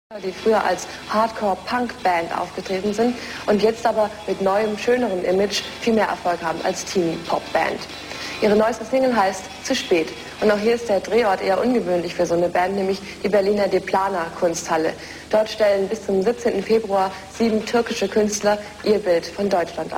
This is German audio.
Die früher als Hardcore-Punk-Band aufgetreten sind und jetzt aber mit neuem, schönerem Image viel mehr Erfolg haben als Teenie-Pop-Band. Ihre neueste Single heißt Zu spät. Und auch hier ist der Drehort eher ungewöhnlich für so eine Band, nämlich die Berliner Deplana Kunsthalle. Dort stellen bis zum 17. Februar 7 türkische Künstler ihr Bild von Deutschland aus.